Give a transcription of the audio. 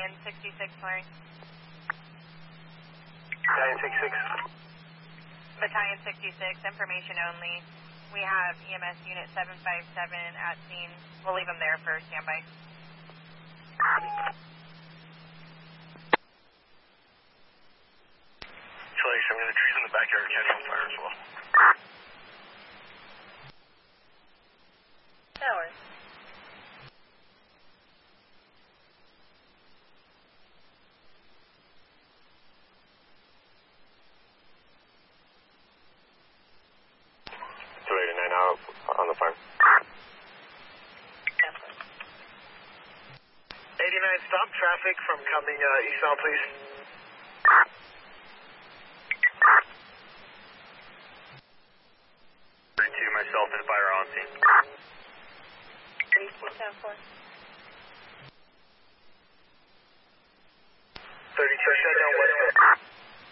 Battalion 66, Larry. Battalion 66. Battalion 66, information only. We have EMS Unit 757 at scene. We'll leave them there for standby. Charlie, some of the trees in the backyard are catching on fire as well. Towers. Out on the farm. 89, stop traffic from coming eastbound, please. Myself and fire on scene. 32, 32, shut down west